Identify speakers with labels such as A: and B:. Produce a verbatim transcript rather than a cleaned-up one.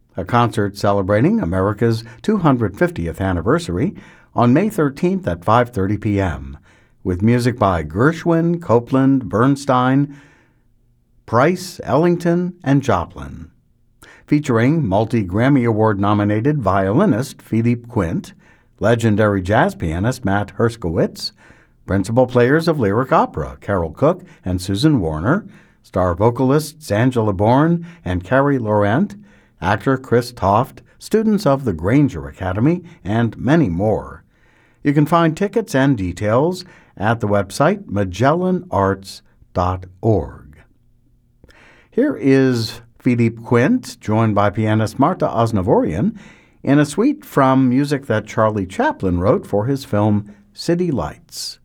A: a concert celebrating America's two hundred fiftieth anniversary on May thirteenth at five thirty p.m., with music by Gershwin, Copland, Bernstein, Price, Ellington, and Joplin. Featuring multi-Grammy Award-nominated violinist Philippe Quint, legendary jazz pianist Matt Herskowitz, principal players of lyric opera Carol Cook and Susan Warner, star vocalists Angela Bourne and Carrie Laurent, actor Chris Toft, students of the Granger Academy, and many more. You can find tickets and details at the website magellan arts dot org. Here is Philippe Quint, joined by pianist Marta Osnavorian, in a suite from music that Charlie Chaplin wrote for his film City Lights.